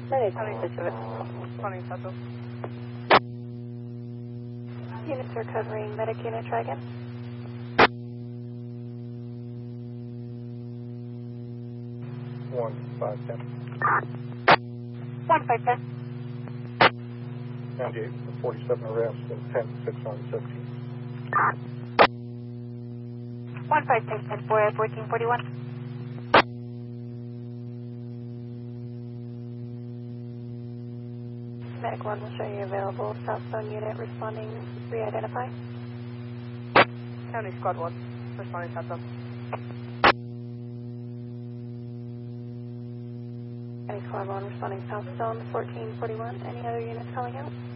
County Pacific, responding Southwest. Units are covering medic unit, try again. One 510. 1510. 98 47 arrests and 10 6 on 17. 1510 for 1441. Medic 1 will show you available. South Zone unit responding, re-identify. County Squad 1, responding Southwest. County Squad 1 responding South Zone 1441. Any other units calling out?